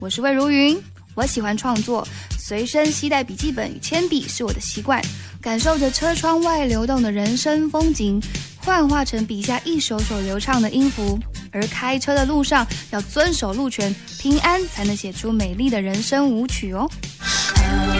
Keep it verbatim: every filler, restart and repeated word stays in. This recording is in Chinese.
我是魏如云，我喜欢创作，随身携带笔记本与铅笔是我的习惯，感受着车窗外流动的人生风景，幻化成笔下一首首流畅的音符。而开车的路上要遵守路权，平安才能写出美丽的人生舞曲哦。